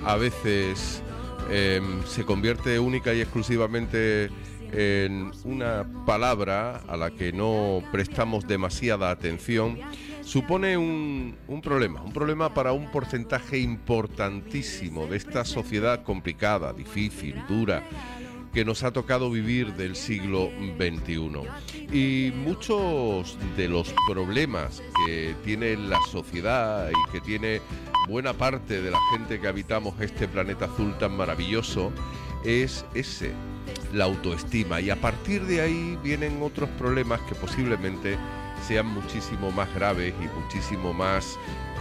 a veces se convierte única y exclusivamente en una palabra a la que no prestamos demasiada atención, supone un problema para un porcentaje importantísimo de esta sociedad complicada, difícil, dura, que nos ha tocado vivir del siglo XXI. Y muchos de los problemas que tiene la sociedad y que tiene buena parte de la gente que habitamos este planeta azul tan maravilloso es ese, la autoestima. Y a partir de ahí vienen otros problemas que posiblemente sean muchísimo más graves y muchísimo más,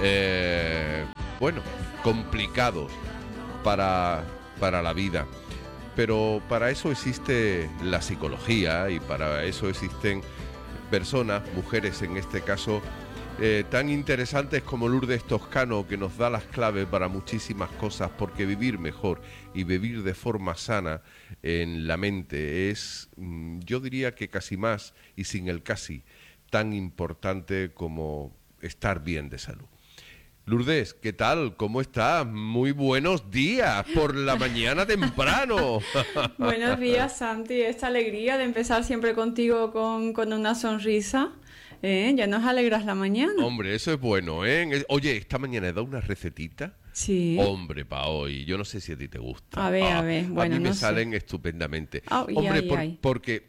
complicados para la vida. Pero para eso existe la psicología y para eso existen personas, mujeres en este caso, tan interesantes como Lourdes Toscano, que nos da las claves para muchísimas cosas, porque vivir mejor y vivir de forma sana en la mente es, yo diría que casi más, y sin el casi, tan importante como estar bien de salud. Lourdes, ¿qué tal? ¿Cómo estás? Muy buenos días, por la mañana temprano. Buenos días, Santi. Esta alegría de empezar siempre contigo con una sonrisa. Ya nos alegras la mañana. Hombre, eso es bueno, ¿eh? Oye, esta mañana he dado una recetita. Sí. Hombre, pa' hoy. Yo no sé si a ti te gusta. A ver. Bueno, a mí me no salen sé. estupendamente. Hombre, porque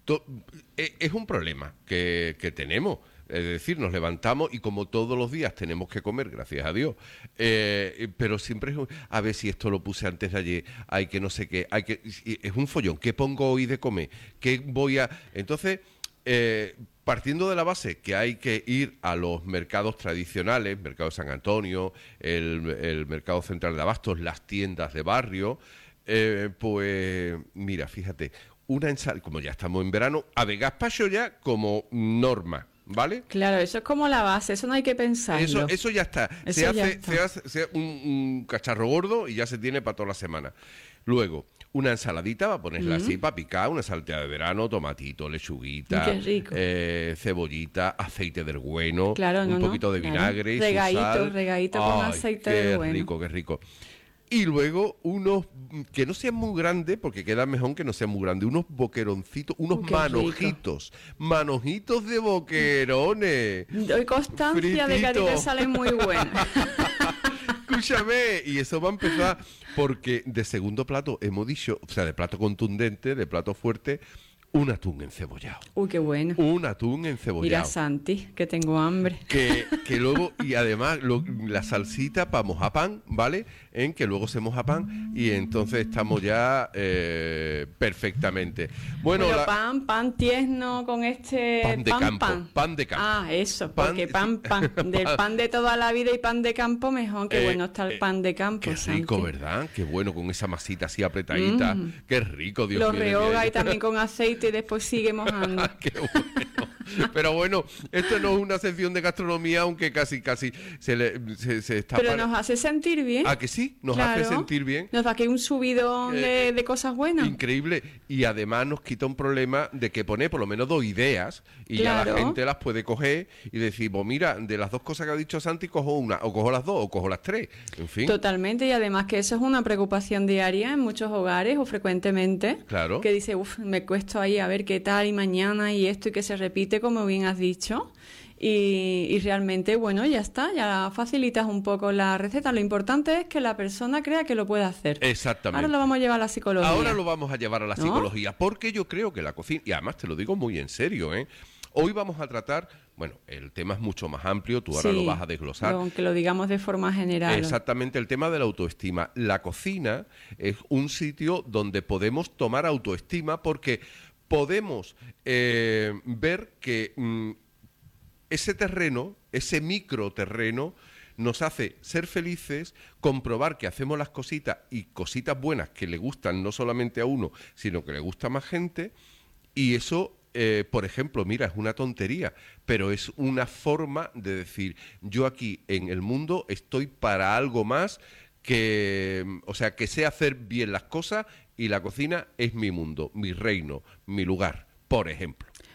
es un problema que tenemos. Es decir, nos levantamos y como todos los días tenemos que comer, gracias a Dios, pero siempre es a ver si esto lo puse antes de ayer, hay que no sé qué, es un follón. ¿Qué pongo hoy de comer? ¿Qué voy a...? Entonces, partiendo de la base que hay que ir a los mercados tradicionales, Mercado de San Antonio, el Mercado Central de Abastos, las tiendas de barrio, pues mira, fíjate, una ensalada, como ya estamos en verano, a ver, gazpacho ya como norma, ¿vale? Claro, eso es como la base, eso no hay que pensarlo. Eso ya está. Se hace un cacharro gordo y ya se tiene para toda la semana. Luego, una ensaladita, va a ponerla así para picar, una salteada de verano, tomatito, lechuguita, cebollita, aceite del bueno, claro, un poquito de vinagre y su sal. Regadito con aceite del bueno. Qué rico. Y luego unos, que no sean muy grandes, porque queda mejor que no sean muy grandes, unos boqueroncitos, unos manojitos de boquerones. Doy constancia de que a ti te salen muy buenas. Escúchame, y eso va a empezar porque de segundo plato hemos dicho, o sea, de plato contundente, de plato fuerte, un atún encebollado. Uy, qué bueno. Un atún encebollado. Mira, Santi, que tengo hambre. Que luego, y además, la salsita para mojar pan, ¿vale? Que luego se moja pan y entonces estamos ya perfectamente. Bueno, pan tierno con este... Pan de campo. Ah, eso, porque pan. Del pan de toda la vida y pan de campo, mejor que bueno está el pan de campo, Qué rico, Santi. ¿verdad? Qué bueno, con esa masita así apretadita. Qué rico, Dios mío. Lo rehoga y también con aceite y después sigue mojando. Qué bueno. Pero bueno, esto no es una sección de gastronomía, aunque casi se está... Pero nos hace sentir bien. ¿A que sí? Nos hace sentir bien. Nos da aquí un subidón de cosas buenas. Increíble. Y además nos quita un problema de que pone por lo menos 2 ideas y ya la gente las puede coger y decir, pues mira, de las 2 cosas que ha dicho Santi, cojo una, o cojo las 2, o cojo las 3. En fin. Totalmente, y además que eso es una preocupación diaria en muchos hogares o frecuentemente. Claro. Que dice, me cuesto ahí a ver qué tal y mañana y esto y que se repite, como bien has dicho. Y realmente, bueno, ya está, ya facilitas un poco la receta. Lo importante es que la persona crea que lo puede hacer. Exactamente. Ahora lo vamos a llevar a la psicología. Ahora lo vamos a llevar a la psicología, porque yo creo que la cocina, y además te lo digo muy en serio, hoy vamos a tratar, bueno, el tema es mucho más amplio, tú ahora lo vas a desglosar. Aunque lo digamos de forma general. Exactamente, el tema de la autoestima. La cocina es un sitio donde podemos tomar autoestima porque podemos ver que ese terreno, ese microterreno, nos hace ser felices, comprobar que hacemos las cositas y cositas buenas que le gustan no solamente a uno, sino que le gusta a más gente, y eso, por ejemplo, mira, es una tontería, pero es una forma de decir, yo aquí en el mundo estoy para algo más que sé hacer bien las cosas y la cocina es mi mundo, mi reino, mi lugar, por ejemplo.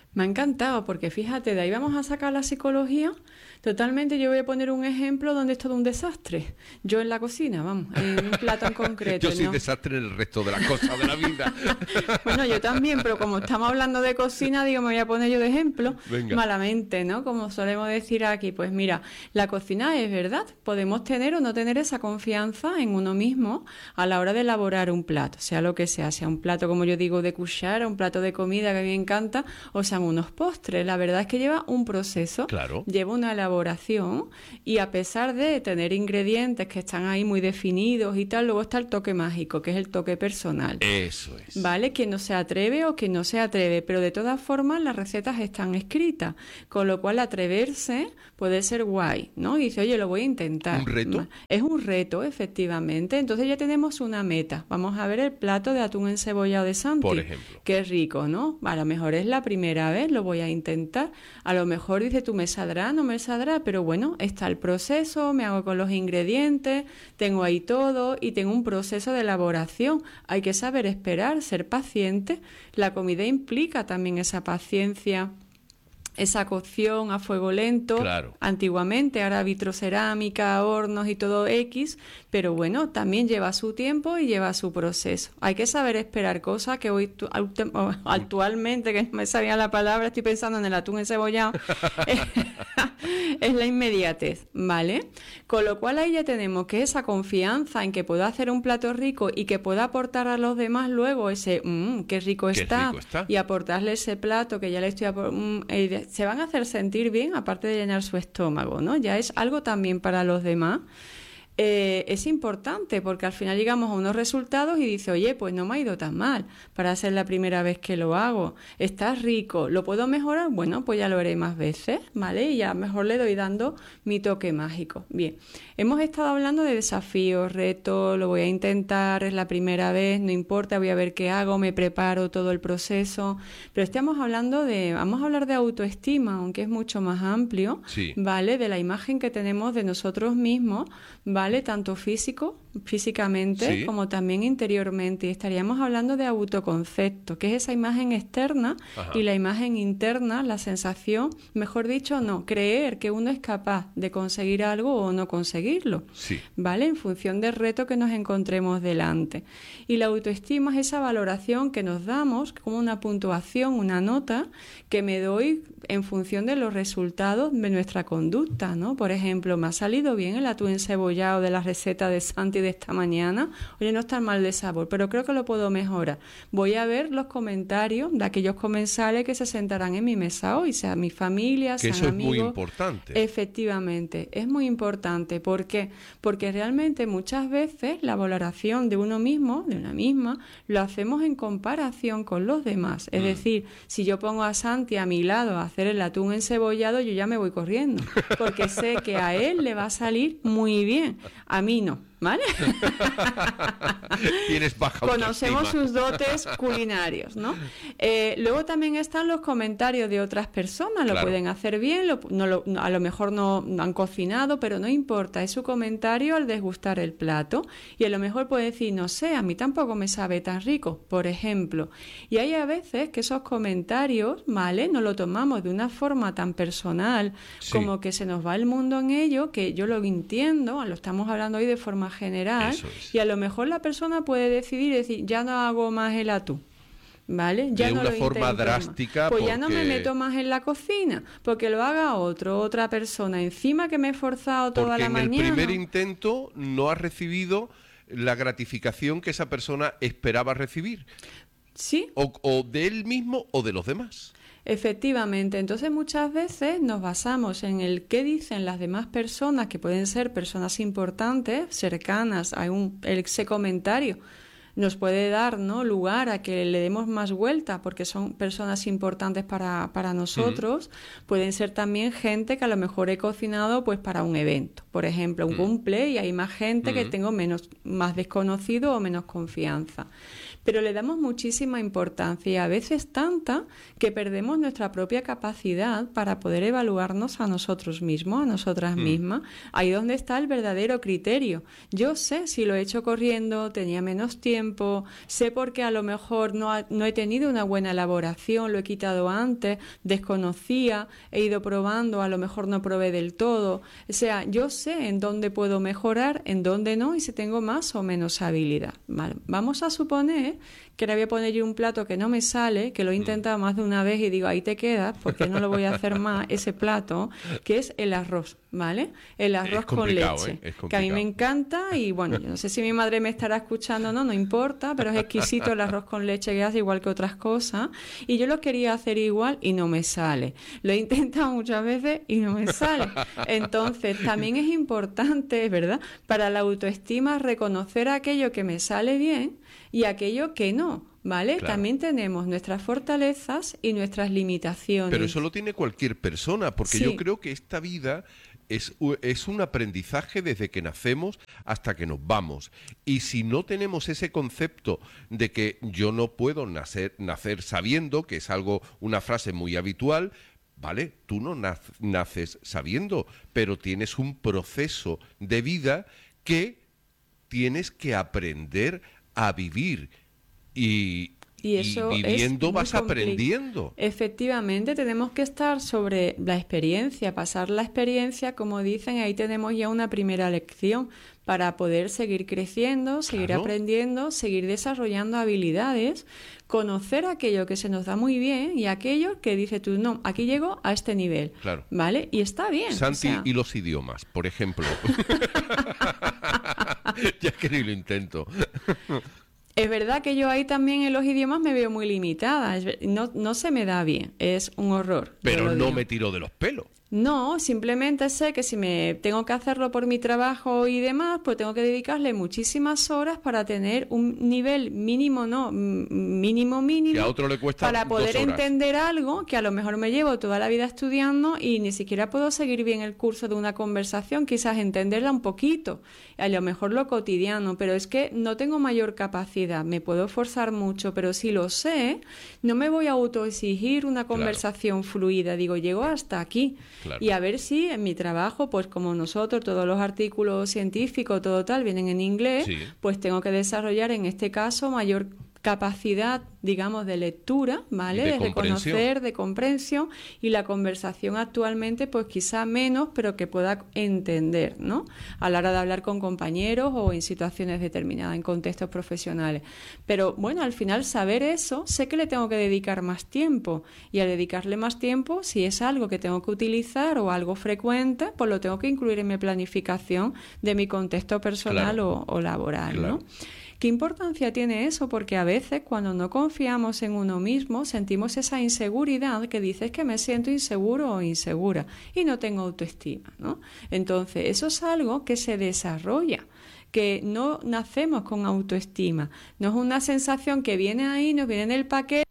Me ha encantado porque fíjate, de ahí vamos a sacar la psicología. Totalmente, yo voy a poner un ejemplo donde es todo un desastre. Yo en la cocina, vamos, en un plato en concreto. Yo soy ¿no? desastre en el resto de las cosas de la vida. Bueno, yo también, pero como estamos hablando de cocina, digo, me voy a poner yo de ejemplo. Venga. Malamente, ¿no? Como solemos decir aquí, pues mira, la cocina es verdad, podemos tener o no tener esa confianza en uno mismo a la hora de elaborar un plato, sea lo que sea un plato, como yo digo, de cuchara, un plato de comida que a mí me encanta, o sean unos postres. La verdad es que lleva un proceso, Claro. lleva una elaboración, y a pesar de tener ingredientes que están ahí muy definidos y tal, luego está el toque mágico, que es el toque personal. Eso es. ¿Vale? Quien no se atreve o quien no se atreve, pero de todas formas las recetas están escritas, con lo cual atreverse puede ser guay, ¿no? Y dice, oye, lo voy a intentar. ¿Un reto? Es un reto, efectivamente. Entonces ya tenemos una meta. Vamos a ver el plato de atún encebollado de Santi. Por ejemplo. Que es rico, ¿no? A lo mejor es la primera vez, lo voy a intentar. A lo mejor dice, tú, ¿me saldrá? ¿No me saldrá? Pero bueno, está el proceso, me hago con los ingredientes, tengo ahí todo y tengo un proceso de elaboración. Hay que saber esperar, ser paciente. La comida implica también esa paciencia, esa cocción a fuego lento. Claro. Antiguamente, ahora vitrocerámica, hornos y todo X, pero bueno, también lleva su tiempo y lleva su proceso. Hay que saber esperar, cosas que hoy actualmente, que no me sabía la palabra, estoy pensando en el atún encebollado, es la inmediatez, ¿vale? Con lo cual ahí ya tenemos que esa confianza en que pueda hacer un plato rico y que pueda aportar a los demás luego ese, qué rico está, y aportarle ese plato que ya le estoy se van a hacer sentir bien, aparte de llenar su estómago, ¿no? Ya es algo también para los demás. Es importante porque al final llegamos a unos resultados y dice, oye, pues no me ha ido tan mal para ser la primera vez que lo hago, está rico, ¿lo puedo mejorar? Bueno, pues ya lo haré más veces, ¿vale? Y ya mejor le doy dando mi toque mágico. Bien, hemos estado hablando de desafíos, retos, lo voy a intentar, es la primera vez, no importa, voy a ver qué hago, me preparo todo el proceso, pero vamos a hablar de autoestima, aunque es mucho más amplio, sí. ¿Vale? De la imagen que tenemos de nosotros mismos, ¿vale? Tanto físicamente, sí, como también interiormente. Y estaríamos hablando de autoconcepto, que es esa imagen externa. Ajá. Y la imagen interna, la sensación, mejor dicho, no, creer que uno es capaz de conseguir algo o no conseguirlo, sí, ¿vale? En función del reto que nos encontremos delante. Y la autoestima es esa valoración que nos damos, como una puntuación, una nota que me doy en función de los resultados de nuestra conducta, ¿no? Por ejemplo, me ha salido bien el atún encebollado de la receta de Santi de esta mañana, oye, no está mal de sabor, pero creo que lo puedo mejorar. Voy a ver los comentarios de aquellos comensales que se sentarán en mi mesa hoy, sea mi familia, sean amigos. Que eso es muy importante. Efectivamente, es muy importante. ¿Por qué? Porque realmente muchas veces la valoración de uno mismo, de una misma, lo hacemos en comparación con los demás. Es decir, si yo pongo a Santi a mi lado a hacer el atún encebollado, yo ya me voy corriendo, porque sé que a él le va a salir muy bien, a mí no, ¿vale? Tienes baja autoestima. Conocemos sus dotes culinarios, ¿no? Luego también están los comentarios de otras personas, lo pueden hacer bien, a lo mejor no han cocinado, pero no importa, es su comentario al desgustar el plato, y a lo mejor puede decir, no sé, a mí tampoco me sabe tan rico, por ejemplo. Y hay a veces que esos comentarios, ¿vale? No lo tomamos de una forma tan personal, sí, como que se nos va el mundo en ello, que yo lo entiendo, lo estamos hablando hoy de forma general, y a lo mejor la persona puede decir, ya no hago más el atún, ¿vale? Ya de no una lo forma drástica. Pues ya no me meto más en la cocina, porque lo haga otra persona, encima que me he esforzado toda la mañana. Porque en el primer intento no has recibido la gratificación que esa persona esperaba recibir. Sí. O de él mismo o de los demás. Efectivamente, entonces muchas veces nos basamos en el qué dicen las demás personas, que pueden ser personas importantes, cercanas a ese comentario. Nos puede dar, ¿no?, lugar a que le demos más vuelta porque son personas importantes para nosotros. Pueden ser también gente que a lo mejor he cocinado pues para un evento, por ejemplo, un cumple, y hay más gente que tengo más desconocido o menos confianza. Pero le damos muchísima importancia y a veces tanta que perdemos nuestra propia capacidad para poder evaluarnos a nosotros mismos, a nosotras mismas. Ahí donde está el verdadero criterio. Yo sé si lo he hecho corriendo, tenía menos tiempo, tiempo, sé porque a lo mejor no he tenido una buena elaboración, lo he quitado antes, desconocía, he ido probando, a lo mejor no probé del todo. O sea, yo sé en dónde puedo mejorar, en dónde no y si tengo más o menos habilidad. Vale. Vamos a suponer que le voy a poner yo un plato que no me sale, que lo he intentado más de una vez y digo, ahí te quedas, porque no lo voy a hacer más, ese plato, que es el arroz, ¿vale? El arroz con leche, que a mí me encanta y bueno, yo no sé si mi madre me estará escuchando o no, no importa, pero es exquisito el arroz con leche que hace, igual que otras cosas, y yo lo quería hacer igual y no me sale. Lo he intentado muchas veces y no me sale. Entonces, también es importante, ¿verdad?, para la autoestima reconocer aquello que me sale bien y aquello que no, ¿vale? Claro. También tenemos nuestras fortalezas y nuestras limitaciones. Pero eso lo tiene cualquier persona, porque Sí. yo creo que esta vida es un aprendizaje desde que nacemos hasta que nos vamos. Y si no tenemos ese concepto de que yo no puedo nacer sabiendo, que es una frase muy habitual, ¿vale? Tú no naces sabiendo, pero tienes un proceso de vida que tienes que aprender a vivir y eso viviendo es vas aprendiendo. Efectivamente, tenemos que estar sobre la experiencia, pasar la experiencia, como dicen, ahí tenemos ya una primera lección para poder seguir creciendo, seguir aprendiendo, seguir desarrollando habilidades, conocer aquello que se nos da muy bien y aquello que dices tú, no, aquí llego a este nivel, Claro. ¿vale? Y está bien. Santi, y los idiomas, por ejemplo. Ya que ni lo intento. Es verdad que yo ahí también en los idiomas me veo muy limitada, no se me da bien, es un horror. Pero no me tiro de los pelos. No, simplemente sé que si me tengo que hacerlo por mi trabajo y demás, pues tengo que dedicarle muchísimas horas para tener un nivel mínimo, mínimo, Que a otro le cuesta para 2 poder horas. entender algo que a lo mejor me llevo toda la vida estudiando y ni siquiera puedo seguir bien el curso de una conversación, quizás entenderla un poquito, a lo mejor lo cotidiano, pero es que no tengo mayor capacidad, me puedo esforzar mucho, pero si lo sé, no me voy a autoexigir una conversación fluida, digo, llego hasta aquí. Claro. Y a ver si en mi trabajo, pues como nosotros, todos los artículos científicos, todo tal, vienen en inglés, Sí. pues tengo que desarrollar en este caso mayor capacidad, digamos, de lectura, ¿vale? Y de De comprensión. reconocer, de comprensión, y la conversación actualmente, pues quizá menos, pero que pueda entender, ¿no? A la hora de hablar con compañeros o en situaciones determinadas, en contextos profesionales. Pero bueno, al final saber eso, sé que le tengo que dedicar más tiempo, y al dedicarle más tiempo, si es algo que tengo que utilizar o algo frecuente, pues lo tengo que incluir en mi planificación de mi contexto personal Claro. o laboral, Claro. ¿no? ¿Qué importancia tiene eso? Porque a veces cuando no confiamos en uno mismo sentimos esa inseguridad que dices que me siento inseguro o insegura y no tengo autoestima, ¿no? Entonces, eso es algo que se desarrolla, que no nacemos con autoestima, no es una sensación que viene ahí, nos viene en el paquete